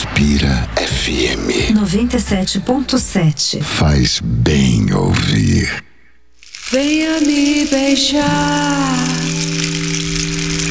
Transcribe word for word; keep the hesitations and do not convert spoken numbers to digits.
Inspira F M noventa e sete ponto sete. Faz bem ouvir. Venha me beijar.